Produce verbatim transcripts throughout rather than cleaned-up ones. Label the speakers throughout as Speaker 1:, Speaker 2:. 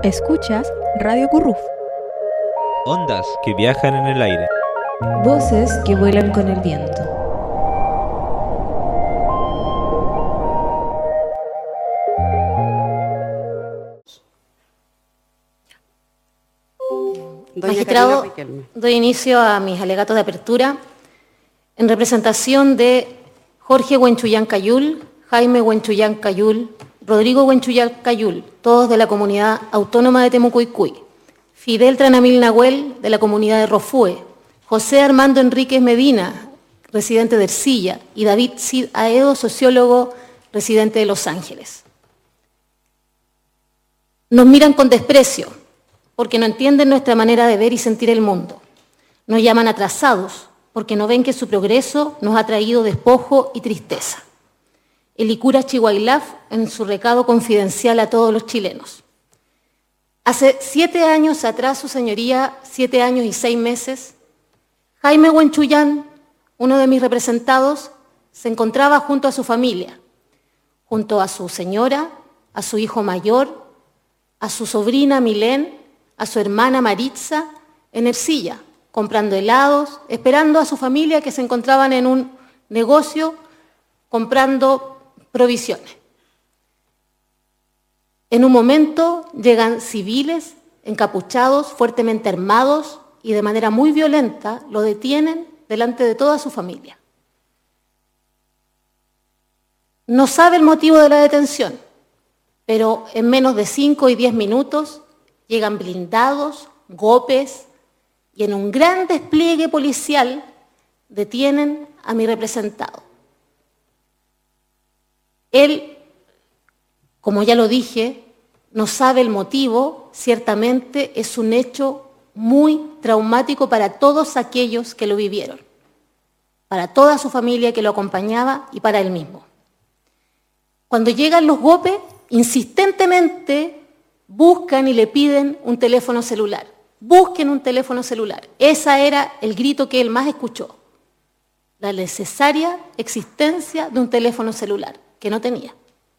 Speaker 1: Escuchas Radio Curruf.
Speaker 2: Ondas que viajan en el aire.
Speaker 3: Voces que vuelan con el viento.
Speaker 4: Magistrado, doy inicio a mis alegatos de apertura en representación de Jorge Huenchuyán Cayul, Jaime Huenchuyán Cayul, Rodrigo Huenchuyán Cayul, todos de la comunidad autónoma de Temucuicui, Fidel Tranamil Nahuel, de la comunidad de Rofue, José Armando Enríquez Medina, residente de Ercilla, y David Cid Aedo, sociólogo, residente de Los Ángeles. Nos miran con desprecio porque no entienden nuestra manera de ver y sentir el mundo. Nos llaman atrasados porque no ven que su progreso nos ha traído despojo y tristeza. El Icura Chihuailaf en su recado confidencial a todos los chilenos. Hace siete años atrás, su señoría, siete años y seis meses, Jaime Huenchuyán, uno de mis representados, se encontraba junto a su familia, junto a su señora, a su hijo mayor, a su sobrina Milén, a su hermana Maritza, en Ercilla, comprando helados, esperando a su familia que se encontraban en un negocio comprando provisiones. En un momento llegan civiles, encapuchados, fuertemente armados y de manera muy violenta lo detienen delante de toda su familia. No sabe el motivo de la detención, pero en menos de cinco y diez minutos llegan blindados, golpes y en un gran despliegue policial detienen a mi representado. Él, como ya lo dije, no sabe el motivo, ciertamente es un hecho muy traumático para todos aquellos que lo vivieron, para toda su familia que lo acompañaba y para él mismo. Cuando llegan los golpes, insistentemente buscan y le piden un teléfono celular. Busquen un teléfono celular. Ese era el grito que él más escuchó. La necesaria existencia de un teléfono celular, que no tenía.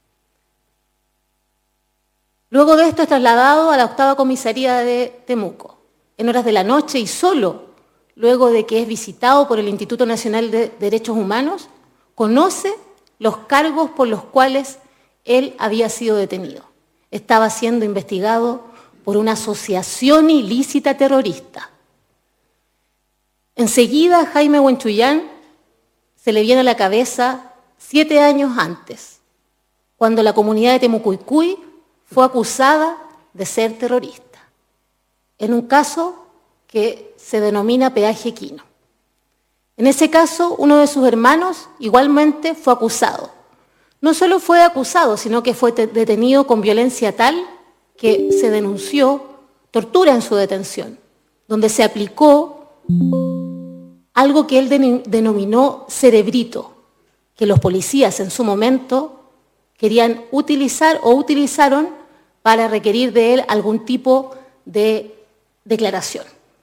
Speaker 4: Luego de esto es trasladado a la octava comisaría de Temuco, en horas de la noche y solo luego de que es visitado por el Instituto Nacional de Derechos Humanos, conoce los cargos por los cuales él había sido detenido. Estaba siendo investigado por una asociación ilícita terrorista. Enseguida, Jaime Huenchuyán se le viene a la cabeza siete años antes, cuando la comunidad de Temucuicui fue acusada de ser terrorista, en un caso que se denomina peaje Quino. En ese caso, uno de sus hermanos igualmente fue acusado. No solo fue acusado, sino que fue detenido con violencia tal que se denunció tortura en su detención, donde se aplicó algo que él denominó cerebrito, que los policías en su momento querían utilizar o utilizaron para requerir de él algún tipo de declaración.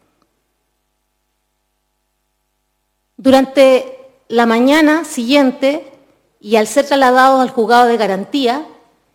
Speaker 4: Durante la mañana siguiente, y al ser trasladados al juzgado de garantía,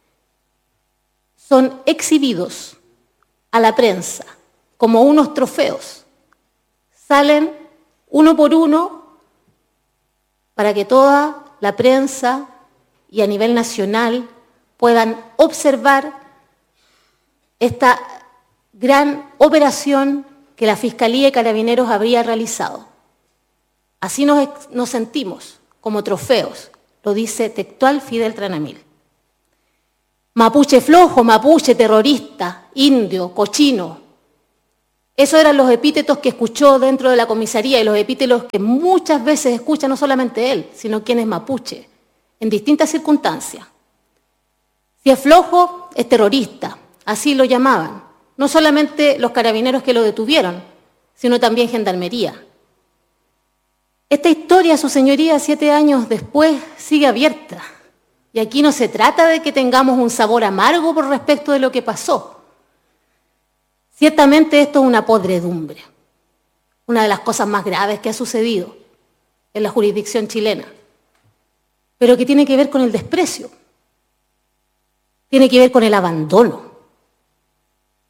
Speaker 4: son exhibidos a la prensa como unos trofeos. Salen uno por uno para que toda la prensa y a nivel nacional puedan observar esta gran operación que la Fiscalía y Carabineros habría realizado. Así nos, nos sentimos, como trofeos, lo dice textual Fidel Tranamil. Mapuche flojo, mapuche terrorista, indio, cochino. Esos eran los epítetos que escuchó dentro de la comisaría y los epítetos que muchas veces escucha no solamente él, sino quien es mapuche, en distintas circunstancias. Si es flojo, es terrorista, así lo llamaban. No solamente los carabineros que lo detuvieron, sino también gendarmería. Esta historia, su señoría, siete años después, sigue abierta. Y aquí no se trata de que tengamos un sabor amargo por respecto de lo que pasó. Ciertamente esto es una podredumbre, una de las cosas más graves que ha sucedido en la jurisdicción chilena, pero que tiene que ver con el desprecio, tiene que ver con el abandono,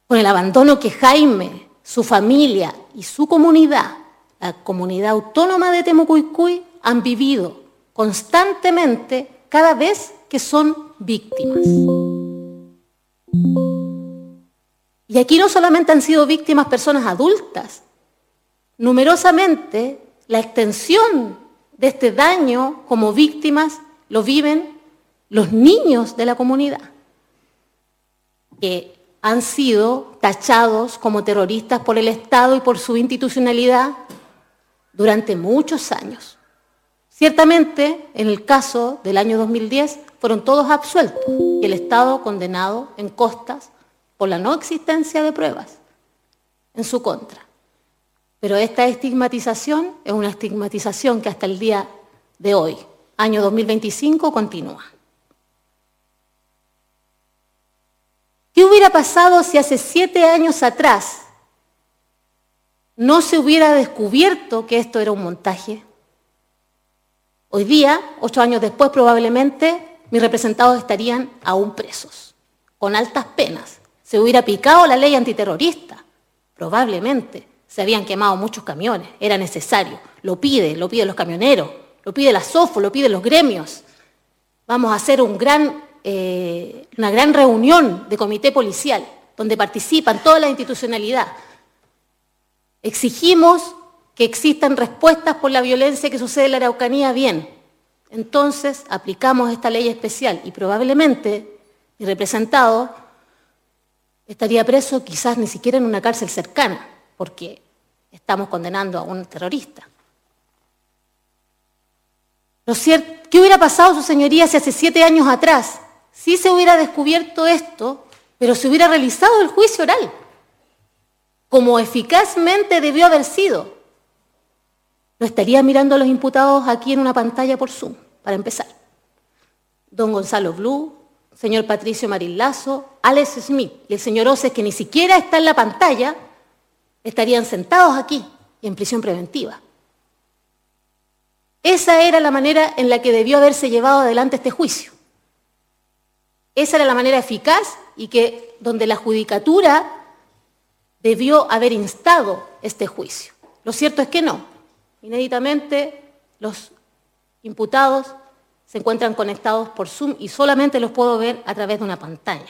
Speaker 4: con el abandono que Jaime, su familia y su comunidad, la comunidad autónoma de Temucuicui, han vivido constantemente cada vez que son víctimas. Y aquí no solamente han sido víctimas personas adultas, numerosamente la extensión de este daño como víctimas lo viven los niños de la comunidad, que han sido tachados como terroristas por el Estado y por su institucionalidad durante muchos años. Ciertamente, en el caso del año dos mil diez, fueron todos absueltos y el Estado condenado en costas por la no existencia de pruebas en su contra. Pero esta estigmatización es una estigmatización que hasta el día de hoy, año dos mil veinticinco, continúa. ¿Qué hubiera pasado si hace siete años atrás no se hubiera descubierto que esto era un montaje? Hoy día, ocho años después, probablemente mis representados estarían aún presos, con altas penas. Se hubiera aplicado la ley antiterrorista, probablemente. Se habían quemado muchos camiones, era necesario. Lo pide, lo piden los camioneros, lo pide la SOFO, lo piden los gremios. Vamos a hacer un gran, eh, una gran reunión de comité policial, donde participan toda la institucionalidad. Exigimos que existan respuestas por la violencia que sucede en la Araucanía, bien. Entonces aplicamos esta ley especial y probablemente mi representado estaría preso quizás ni siquiera en una cárcel cercana, porque estamos condenando a un terrorista. Lo cierto, ¿qué hubiera pasado, su señoría, si hace siete años atrás sí se hubiera descubierto esto, pero se hubiera realizado el juicio oral, como eficazmente debió haber sido? No estaría mirando a los imputados aquí en una pantalla por Zoom, para empezar. Don Gonzalo Blue, señor Patricio Marín Lazo, Alex Smith y el señor Oces, que ni siquiera está en la pantalla, estarían sentados aquí y en prisión preventiva. Esa era la manera en la que debió haberse llevado adelante este juicio. Esa era la manera eficaz y que donde la judicatura debió haber instado este juicio. Lo cierto es que no. Inéditamente, los imputados se encuentran conectados por Zoom y solamente los puedo ver a través de una pantalla.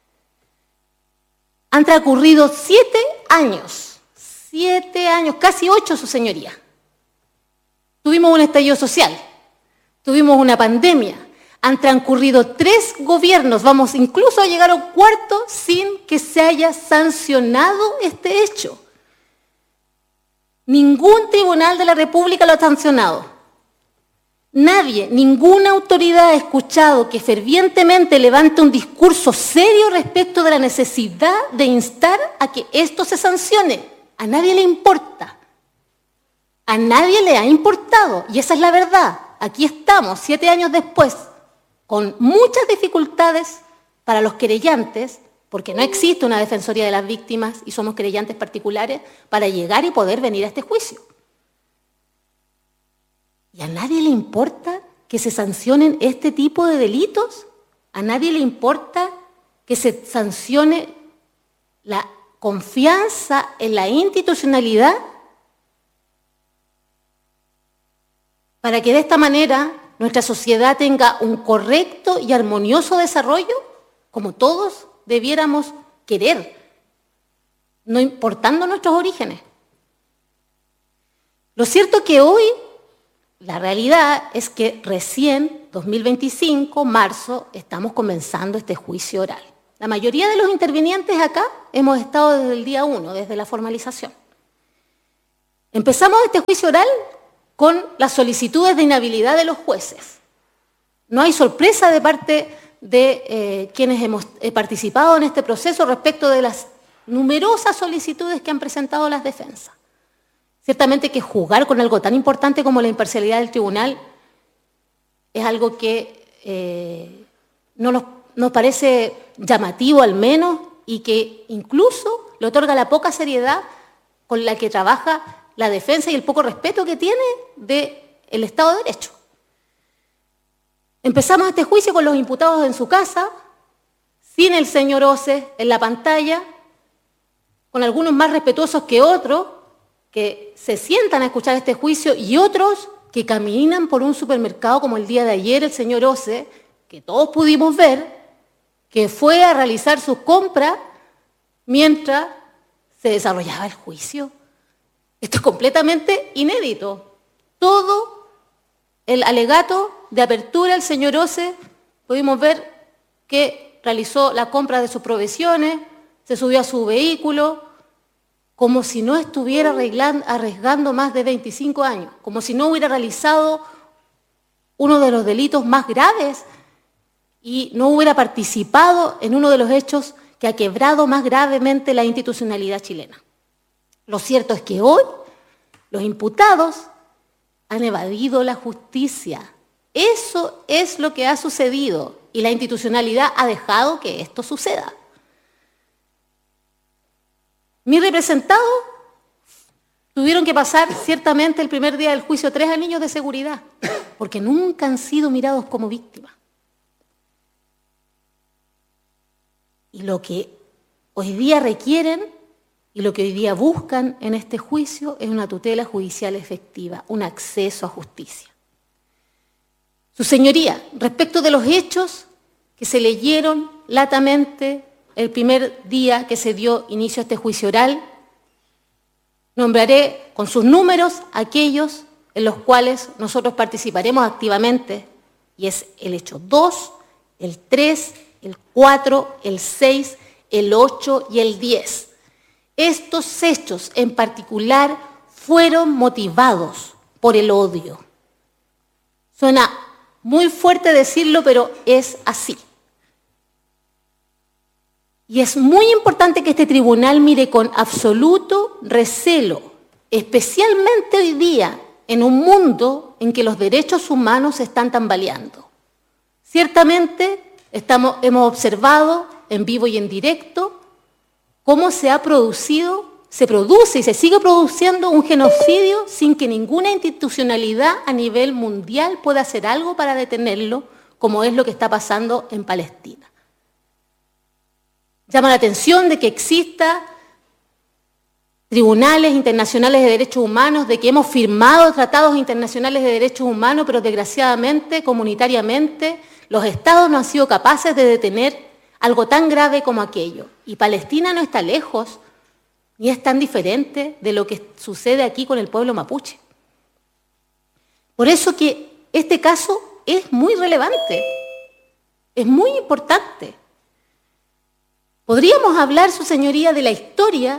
Speaker 4: Han transcurrido siete años, siete años, casi ocho, su señoría. Tuvimos un estallido social, tuvimos una pandemia, han transcurrido tres gobiernos, vamos incluso a llegar a un cuarto sin que se haya sancionado este hecho. Ningún tribunal de la República lo ha sancionado. Nadie, ninguna autoridad ha escuchado que fervientemente levante un discurso serio respecto de la necesidad de instar a que esto se sancione. A nadie le importa. A nadie le ha importado. Y esa es la verdad. Aquí estamos, siete años después, con muchas dificultades para los querellantes, porque no existe una defensoría de las víctimas y somos querellantes particulares, para llegar y poder venir a este juicio. ¿Y a nadie le importa que se sancionen este tipo de delitos? ¿A nadie le importa que se sancione la confianza en la institucionalidad? Para que de esta manera nuestra sociedad tenga un correcto y armonioso desarrollo, como todos debiéramos querer, no importando nuestros orígenes. Lo cierto es que hoy la realidad es que recién, dos mil veinticinco, marzo, estamos comenzando este juicio oral. La mayoría de los intervinientes acá hemos estado desde el día uno, desde la formalización. Empezamos este juicio oral con las solicitudes de inhabilidad de los jueces. No hay sorpresa de parte de eh, quienes hemos eh, participado en este proceso respecto de las numerosas solicitudes que han presentado las defensas. Ciertamente que jugar con algo tan importante como la imparcialidad del tribunal es algo que eh, no nos, nos parece llamativo al menos y que incluso le otorga la poca seriedad con la que trabaja la defensa y el poco respeto que tiene del Estado de Derecho. Empezamos este juicio con los imputados en su casa, sin el señor Oces en la pantalla, con algunos más respetuosos que otros, que se sientan a escuchar este juicio, y otros que caminan por un supermercado como el día de ayer el señor Ose, que todos pudimos ver, que fue a realizar sus compras mientras se desarrollaba el juicio. Esto es completamente inédito. Todo el alegato de apertura del señor Ose, pudimos ver que realizó la compra de sus provisiones, se subió a su vehículo, como si no estuviera arriesgando más de veinticinco años, como si no hubiera realizado uno de los delitos más graves y no hubiera participado en uno de los hechos que ha quebrado más gravemente la institucionalidad chilena. Lo cierto es que hoy los imputados han evadido la justicia. Eso es lo que ha sucedido y la institucionalidad ha dejado que esto suceda. Mis representados tuvieron que pasar ciertamente el primer día del juicio tres anillos de seguridad, porque nunca han sido mirados como víctimas. Y lo que hoy día requieren y lo que hoy día buscan en este juicio es una tutela judicial efectiva, un acceso a justicia. Su señoría, respecto de los hechos que se leyeron latamente el primer día que se dio inicio a este juicio oral, nombraré con sus números aquellos en los cuales nosotros participaremos activamente, y es el hecho dos, el tres, el cuatro, el seis, el ocho y el diez. Estos hechos en particular fueron motivados por el odio. Suena muy fuerte decirlo, pero es así. Y es muy importante que este tribunal mire con absoluto recelo, especialmente hoy día, en un mundo en que los derechos humanos se están tambaleando. Ciertamente estamos, hemos observado en vivo y en directo cómo se ha producido, se produce y se sigue produciendo un genocidio sin que ninguna institucionalidad a nivel mundial pueda hacer algo para detenerlo, como es lo que está pasando en Palestina. Llama la atención de que exista tribunales internacionales de derechos humanos, de que hemos firmado tratados internacionales de derechos humanos, pero desgraciadamente, comunitariamente, los estados no han sido capaces de detener algo tan grave como aquello. Y Palestina no está lejos, ni es tan diferente de lo que sucede aquí con el pueblo mapuche. Por eso que este caso es muy relevante, es muy importante. Podríamos hablar, su señoría, de la historia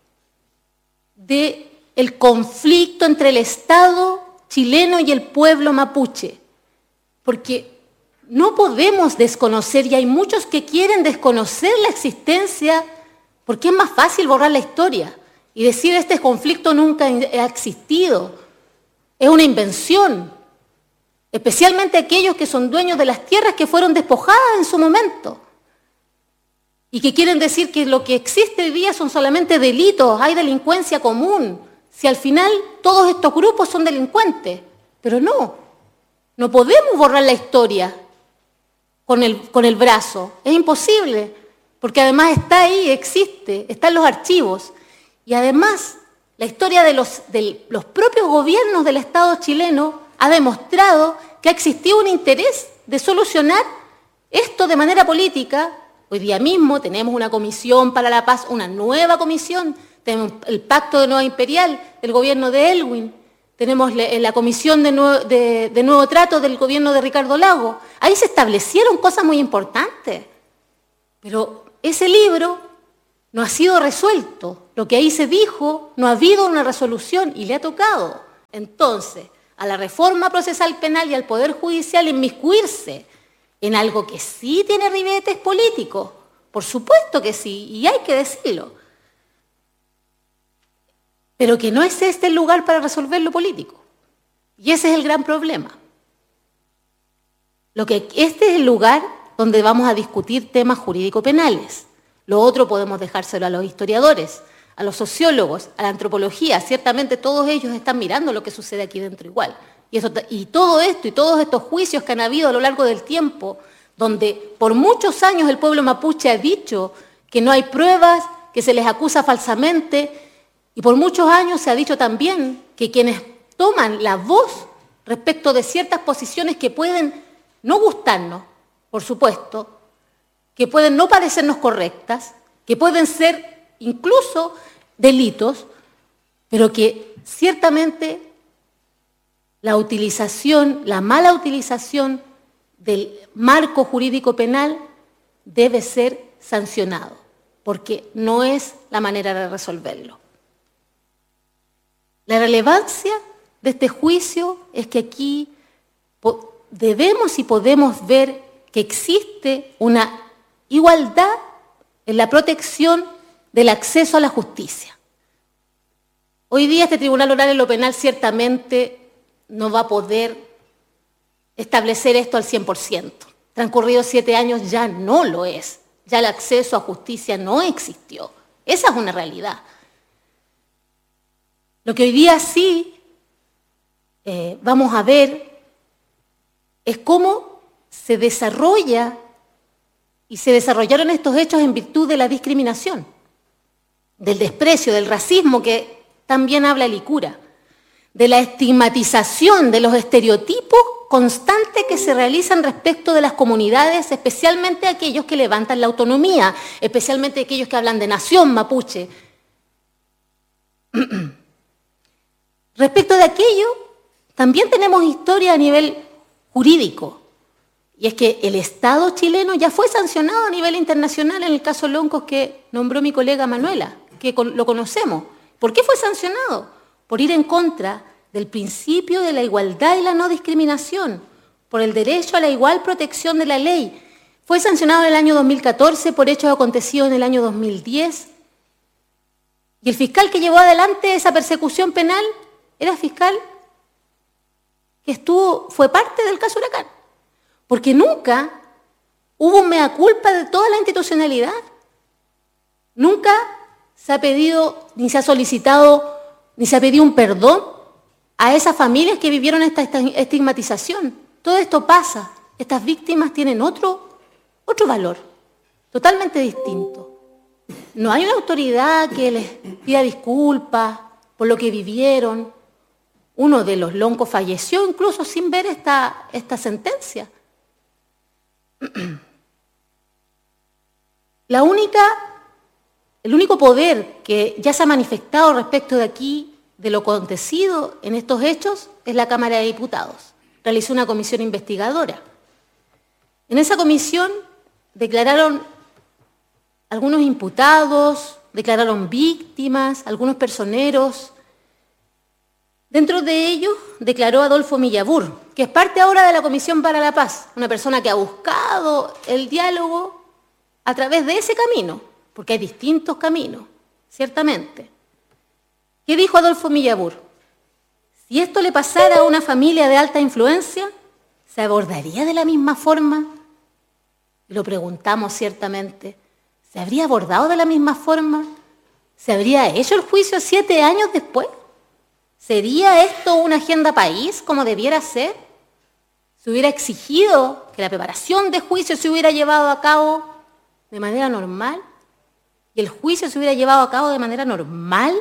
Speaker 4: del conflicto entre el Estado chileno y el pueblo mapuche, porque no podemos desconocer, y hay muchos que quieren desconocer la existencia, porque es más fácil borrar la historia y decir este conflicto nunca ha existido, es una invención, especialmente aquellos que son dueños de las tierras que fueron despojadas en su momento. Y que quieren decir que lo que existe hoy día son solamente delitos, hay delincuencia común, si al final todos estos grupos son delincuentes. Pero no, no podemos borrar la historia con el, con el brazo, es imposible, porque además está ahí, existe, está en los archivos. Y además, la historia de los, de los propios gobiernos del Estado chileno ha demostrado que ha existido un interés de solucionar esto de manera política. Hoy día mismo tenemos una comisión para la paz, una nueva comisión, tenemos el Pacto de Nueva Imperial del gobierno de Elwin, tenemos la comisión de nuevo, de, de nuevo trato del gobierno de Ricardo Lagos. Ahí se establecieron cosas muy importantes, pero ese libro no ha sido resuelto. Lo que ahí se dijo, no ha habido una resolución y le ha tocado entonces a la reforma procesal penal y al Poder Judicial inmiscuirse en algo que sí tiene ribetes políticos, por supuesto que sí, y hay que decirlo, pero que no es este el lugar para resolver lo político. Y ese es el gran problema. Lo que, este es el lugar donde vamos a discutir temas jurídico-penales. Lo otro podemos dejárselo a los historiadores, a los sociólogos, a la antropología. Ciertamente todos ellos están mirando lo que sucede aquí dentro igual. Y, eso, y todo esto y todos estos juicios que han habido a lo largo del tiempo, donde por muchos años el pueblo mapuche ha dicho que no hay pruebas, que se les acusa falsamente, y por muchos años se ha dicho también que quienes toman la voz respecto de ciertas posiciones que pueden no gustarnos, por supuesto, que pueden no parecernos correctas, que pueden ser incluso delitos, pero que ciertamente la utilización, la mala utilización del marco jurídico penal debe ser sancionado, porque no es la manera de resolverlo. La relevancia de este juicio es que aquí debemos y podemos ver que existe una igualdad en la protección del acceso a la justicia. Hoy día este Tribunal Oral en lo Penal ciertamente no va a poder establecer esto al cien por ciento. Transcurridos siete años ya no lo es. Ya el acceso a justicia no existió. Esa es una realidad. Lo que hoy día sí eh, vamos a ver es cómo se desarrolla y se desarrollaron estos hechos en virtud de la discriminación, del desprecio, del racismo que también habla Licura, de la estigmatización, de los estereotipos constantes que se realizan respecto de las comunidades, especialmente aquellos que levantan la autonomía, especialmente aquellos que hablan de nación mapuche. Respecto de aquello, también tenemos historia a nivel jurídico, y es que el Estado chileno ya fue sancionado a nivel internacional en el caso Loncos que nombró mi colega Manuela, que lo conocemos. ¿Por qué fue sancionado? Por ir en contra del principio de la igualdad y la no discriminación, por el derecho a la igual protección de la ley. Fue sancionado en el año dos mil catorce por hechos acontecidos en el año dos mil diez, y el fiscal que llevó adelante esa persecución penal era fiscal que estuvo, fue parte del caso Huracán, porque nunca hubo un mea culpa de toda la institucionalidad. Nunca se ha pedido, ni se ha solicitado, ni se ha pedido un perdón a esas familias que vivieron esta estigmatización. Todo esto pasa. Estas víctimas tienen otro, otro valor, totalmente distinto. No hay una autoridad que les pida disculpas por lo que vivieron. Uno de los Loncos falleció incluso sin ver esta, esta sentencia. La única, el único poder que ya se ha manifestado respecto de aquí, de lo acontecido en estos hechos, es la Cámara de Diputados. Realizó una comisión investigadora. En esa comisión declararon algunos imputados, declararon víctimas, algunos personeros. Dentro de ellos declaró Adolfo Millabur, que es parte ahora de la Comisión para la Paz, una persona que ha buscado el diálogo a través de ese camino, porque hay distintos caminos, ciertamente. ¿Qué dijo Adolfo Millabur? Si esto le pasara a una familia de alta influencia, ¿se abordaría de la misma forma? Y lo preguntamos ciertamente. ¿Se habría abordado de la misma forma? ¿Se habría hecho el juicio siete años después? ¿Sería esto una agenda país como debiera ser? ¿Se hubiera exigido que la preparación de juicio se hubiera llevado a cabo de manera normal? ¿Y el juicio se hubiera llevado a cabo de manera normal?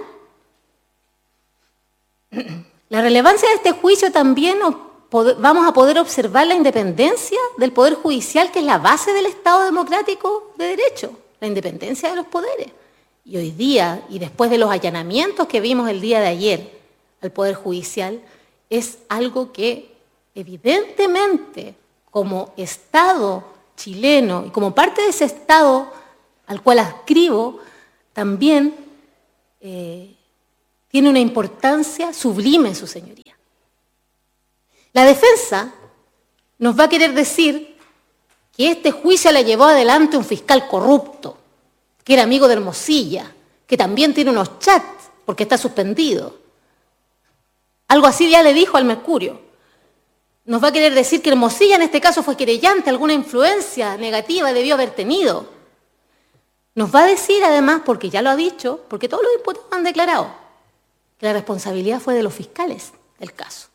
Speaker 4: La relevancia de este juicio también vamos a poder observar la independencia del Poder Judicial, que es la base del Estado democrático de derecho, la independencia de los poderes. Y hoy día, y después de los allanamientos que vimos el día de ayer al Poder Judicial, es algo que evidentemente como Estado chileno y como parte de ese Estado al cual adscribo, también eh, tiene una importancia sublime en su señoría. La defensa nos va a querer decir que este juicio le llevó adelante un fiscal corrupto, que era amigo de Hermosilla, que también tiene unos chats porque está suspendido. Algo así ya le dijo al Mercurio. Nos va a querer decir que Hermosilla en este caso fue querellante, alguna influencia negativa debió haber tenido. Nos va a decir además, porque ya lo ha dicho, porque todos los imputados han declarado, que la responsabilidad fue de los fiscales del caso.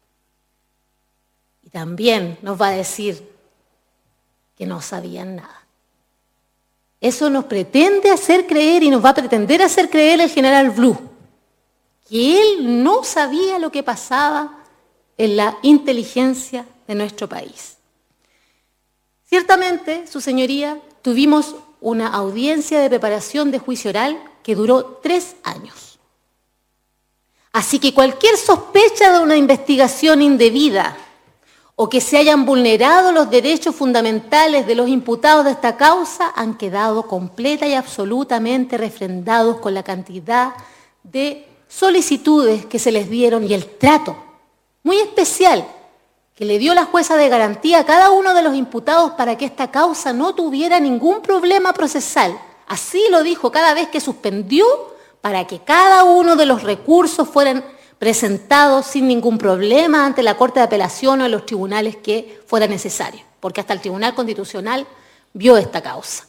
Speaker 4: Y también nos va a decir que no sabían nada. Eso nos pretende hacer creer y nos va a pretender hacer creer el general Blue, que él no sabía lo que pasaba en la inteligencia de nuestro país. Ciertamente, su señoría, tuvimos una audiencia de preparación de juicio oral que duró tres años. Así que cualquier sospecha de una investigación indebida o que se hayan vulnerado los derechos fundamentales de los imputados de esta causa han quedado completa y absolutamente refrendados con la cantidad de solicitudes que se les dieron y el trato muy especial que le dio la jueza de garantía a cada uno de los imputados para que esta causa no tuviera ningún problema procesal. Así lo dijo cada vez que suspendió para que cada uno de los recursos fueran presentados sin ningún problema ante la Corte de Apelación o en los tribunales que fuera necesario, porque hasta el Tribunal Constitucional vio esta causa.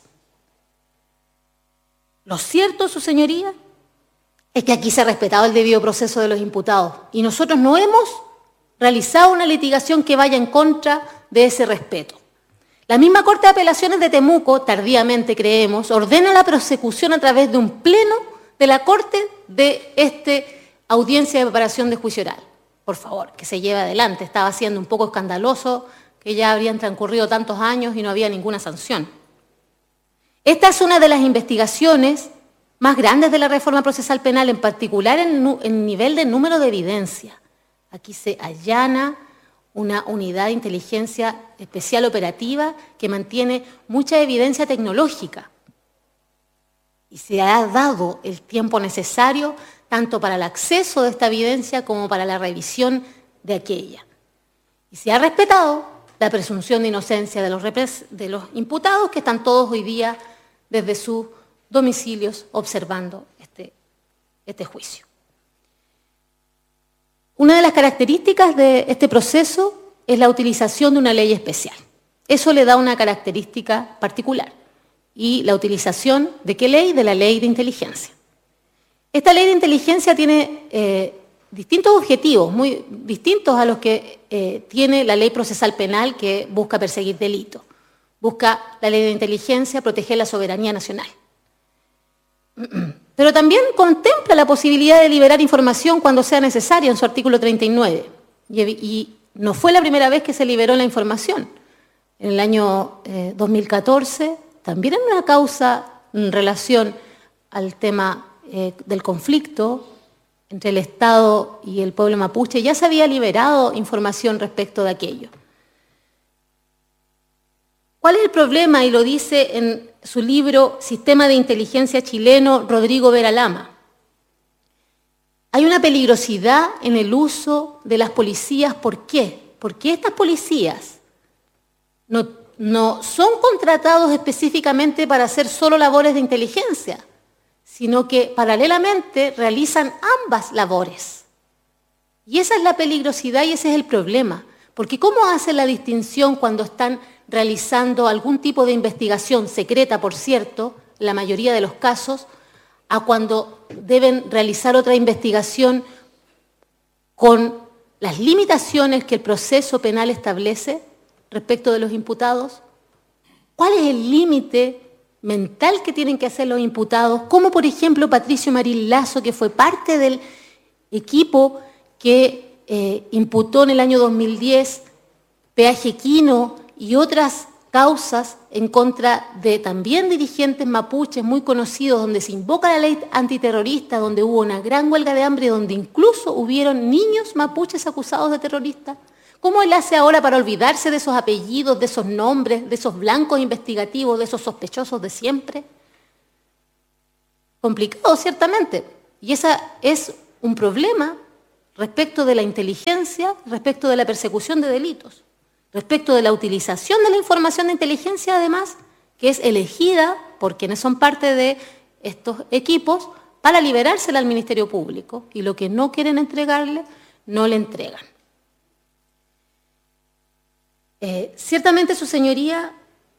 Speaker 4: Lo cierto, su señoría, es que aquí se ha respetado el debido proceso de los imputados y nosotros no hemos realizado una litigación que vaya en contra de ese respeto. La misma Corte de Apelaciones de Temuco, tardíamente creemos, ordena la prosecución a través de un pleno de la Corte de esta audiencia de preparación de juicio oral. Por favor, que se lleve adelante. Estaba siendo un poco escandaloso que ya habrían transcurrido tantos años y no había ninguna sanción. Esta es una de las investigaciones más grandes de la reforma procesal penal, en particular en el nivel de número de evidencia. Aquí se allana una unidad de inteligencia especial operativa que mantiene mucha evidencia tecnológica. Y se ha dado el tiempo necesario tanto para el acceso de esta evidencia como para la revisión de aquella. Y se ha respetado la presunción de inocencia de los, de los imputados que están todos hoy día desde sus domicilios observando este, este juicio. Una de las características de este proceso es la utilización de una ley especial. Eso le da una característica particular. Y la utilización ¿de qué ley? De la ley de inteligencia. Esta ley de inteligencia tiene eh, distintos objetivos, muy distintos a los que eh, tiene la ley procesal penal que busca perseguir delitos. Busca la ley de inteligencia proteger la soberanía nacional. Pero también contempla la posibilidad de liberar información cuando sea necesaria en su artículo treinta y nueve. Y, y no fue la primera vez que se liberó la información. En el año eh, dos mil catorce, también en una causa en relación al tema eh, del conflicto entre el Estado y el pueblo mapuche, ya se había liberado información respecto de aquello. ¿Cuál es el problema? Y lo dice en su libro Sistema de Inteligencia Chileno, Rodrigo Vera Lama. Hay una peligrosidad en el uso de las policías. ¿Por qué? Porque estas policías no, no son contratados específicamente para hacer solo labores de inteligencia, sino que paralelamente realizan ambas labores. Y esa es la peligrosidad y ese es el problema. Porque ¿cómo hacen la distinción cuando están realizando algún tipo de investigación secreta, por cierto, la mayoría de los casos, a cuando deben realizar otra investigación con las limitaciones que el proceso penal establece respecto de los imputados? ¿Cuál es el límite mental que tienen que hacer los imputados? Como por ejemplo Patricio Marín Lazo, que fue parte del equipo que eh, imputó en el año dos mil diez Peaje Quino y otras causas en contra de también dirigentes mapuches muy conocidos, donde se invoca la ley antiterrorista, donde hubo una gran huelga de hambre, donde incluso hubieron niños mapuches acusados de terroristas. ¿Cómo él hace ahora para olvidarse de esos apellidos, de esos nombres, de esos blancos investigativos, de esos sospechosos de siempre? Complicado, ciertamente. Y ese es un problema respecto de la inteligencia, respecto de la persecución de delitos. Respecto de la utilización de la información de inteligencia, además, que es elegida por quienes son parte de estos equipos para liberársela al Ministerio Público, y lo que no quieren entregarle, no le entregan. Eh, ciertamente, su señoría,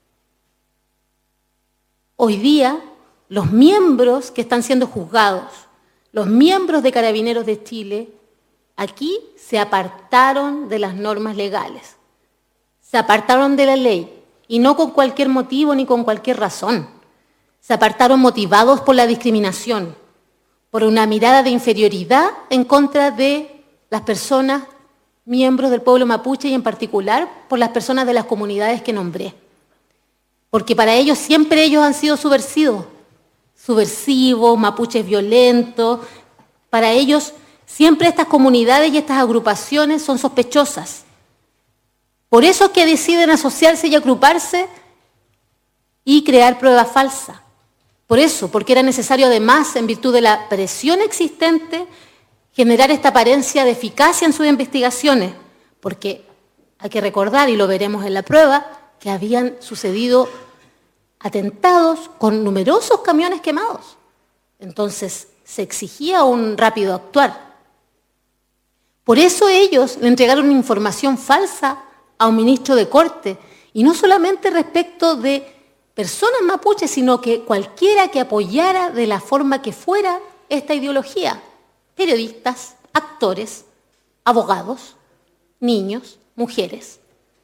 Speaker 4: hoy día los miembros que están siendo juzgados, los miembros de Carabineros de Chile, aquí se apartaron de las normas legales. Se apartaron de la ley, y no con cualquier motivo ni con cualquier razón, se apartaron motivados por la discriminación, por una mirada de inferioridad en contra de las personas, miembros del pueblo mapuche y en particular por las personas de las comunidades que nombré. Porque para ellos siempre ellos han sido subversivos, subversivos, mapuches violentos. Para ellos siempre estas comunidades y estas agrupaciones son sospechosas. Por eso es que deciden asociarse y agruparse y crear pruebas falsas. Por eso, porque era necesario además, en virtud de la presión existente, generar esta apariencia de eficacia en sus investigaciones, porque hay que recordar, y lo veremos en la prueba, que habían sucedido atentados con numerosos camiones quemados. Entonces, se exigía un rápido actuar. Por eso ellos le entregaron información falsa a un ministro de Corte, y no solamente respecto de personas mapuches, sino que cualquiera que apoyara de la forma que fuera esta ideología. Periodistas, actores, abogados, niños, mujeres.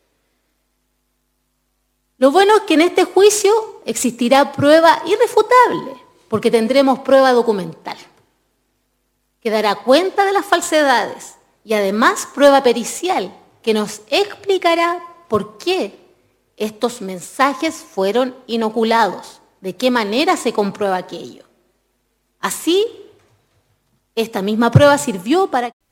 Speaker 4: Lo bueno es que en este juicio existirá prueba irrefutable, porque tendremos prueba documental, que dará cuenta de las falsedades y además prueba pericial, que nos explicará por qué estos mensajes fueron inoculados, de qué manera se comprueba aquello. Así, esta misma prueba sirvió para